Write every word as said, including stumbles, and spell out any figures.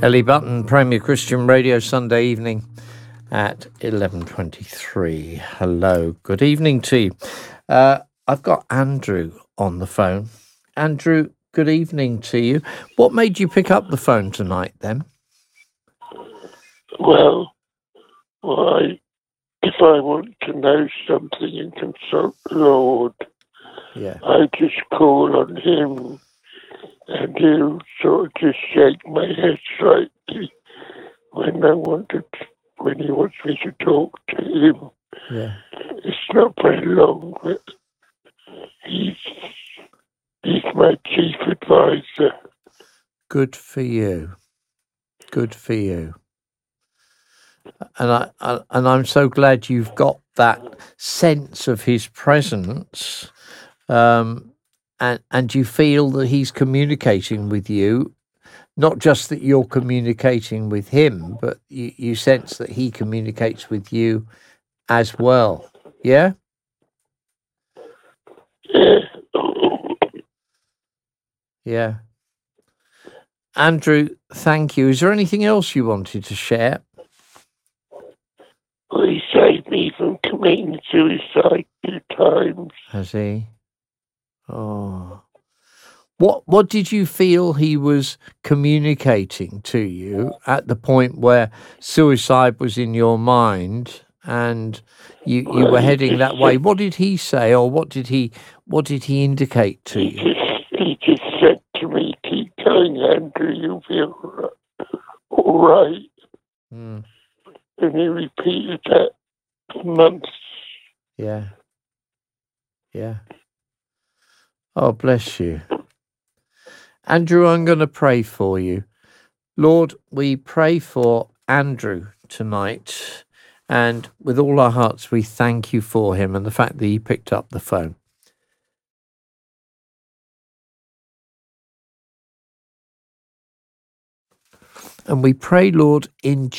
Ellie Button, Premier Christian Radio, Sunday evening at eleven twenty-three. Hello, good evening to you. Uh, I've got Andrew on the phone. Andrew, good evening to you. What made you pick up the phone tonight then? Well, why, if I want to know something and consult the Lord, Yeah. I just call on him and he'll sort of just shake my head slightly when I want to, when he wants me to talk to him. Yeah. It's not very long, but he's, he's my chief advisor. Good for you. Good for you. And I, I and I'm so glad you've got that sense of his presence, um, and and you feel that he's communicating with you, not just that you're communicating with him, but you, you sense that he communicates with you as well. Yeah? Yeah. Yeah. Andrew, thank you. Is there anything else you wanted to share? Well, he saved me from committing suicide two times. Has he? Oh. What what did you feel he was communicating to you at the point where suicide was in your mind and you you Well, were he heading just that way? said, What did he say, or what did he what did he indicate to he you? just, he just said to me, keep going, Andrew, you'll be all right. Mm, And he repeated that for months. yeah. Yeah. Oh, bless you. Andrew, I'm going to pray for you. Lord, we pray for Andrew tonight, and with all our hearts, we thank you for him and the fact that he picked up the phone. And we pray, Lord, in